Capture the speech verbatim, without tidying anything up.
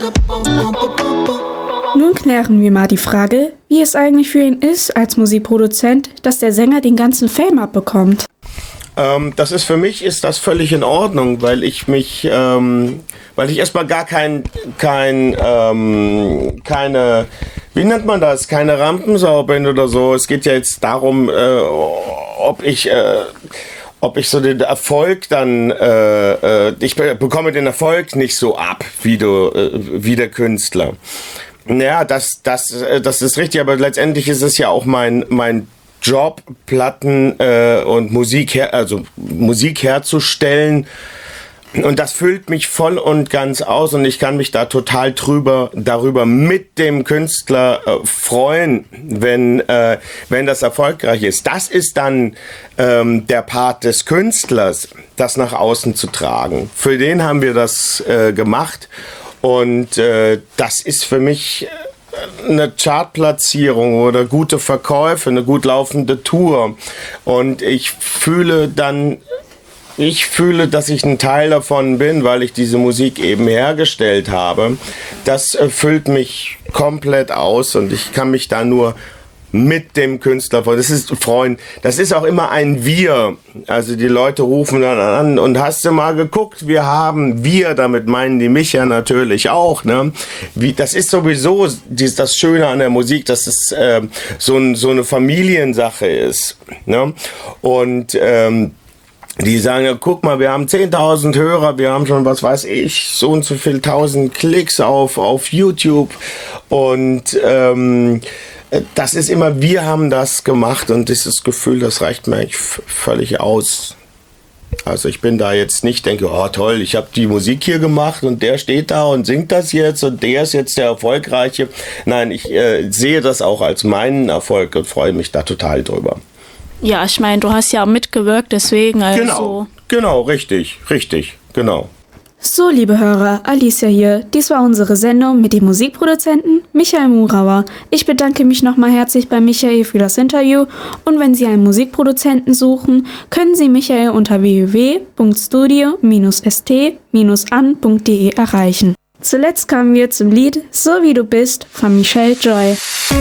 Nun klären wir mal die Frage, wie es eigentlich für ihn ist als Musikproduzent, dass der Sänger den ganzen Fame abbekommt. Ähm, das ist für mich ist das völlig in Ordnung, weil ich mich, ähm, weil ich erstmal gar kein, kein, ähm, keine, wie nennt man das, keine Rampensau bin oder so. Es geht ja jetzt darum, äh, ob ich, äh, ob ich so den Erfolg dann, äh, äh, ich bekomme den Erfolg nicht so ab wie du, äh, wie der Künstler. Ja, das, das, das ist richtig, aber letztendlich ist es ja auch mein, mein Job, Platten äh, und Musik her, also Musik herzustellen. Und das füllt mich voll und ganz aus und ich kann mich da total drüber, darüber mit dem Künstler äh, freuen, wenn, äh, wenn das erfolgreich ist. Das ist dann ähm, der Part des Künstlers, das nach außen zu tragen. Für den haben wir das äh, gemacht und äh, das ist für mich eine Chartplatzierung oder gute Verkäufe, eine gut laufende Tour. Und ich fühle dann, ich fühle, dass ich ein Teil davon bin, weil ich diese Musik eben hergestellt habe. Das füllt mich komplett aus und ich kann mich da nur mit dem Künstler freuen. Das ist Freund. Das ist auch immer ein Wir. Also die Leute rufen dann an und hast du mal geguckt? Wir haben wir, damit meinen die mich ja natürlich auch. Ne? Wie, das ist sowieso die, das Schöne an der Musik, dass es äh, so, ein, so eine Familiensache ist. Ne? Und ähm, die sagen, ja, guck mal, wir haben zehntausend Hörer, wir haben schon, was weiß ich, so und so viel tausend Klicks auf, auf YouTube und ähm, das ist immer, wir haben das gemacht und dieses Gefühl, das reicht mir eigentlich f- völlig aus. Also ich bin da jetzt nicht, denke, oh toll, ich habe die Musik hier gemacht und der steht da und singt das jetzt und der ist jetzt der Erfolgreiche. Nein, ich äh, sehe das auch als meinen Erfolg und freue mich da total drüber. Ja, ich meine, du hast ja mitgewirkt, deswegen also... Genau, genau, richtig, richtig, genau. So, liebe Hörer, Alicia hier. Dies war unsere Sendung mit dem Musikproduzenten Michael Murauer. Ich bedanke mich nochmal herzlich bei Michael für das Interview und wenn Sie einen Musikproduzenten suchen, können Sie Michael unter w w w punkt studio s t an punkt d e erreichen. Zuletzt kamen wir zum Lied So wie du bist von Michelle Joy.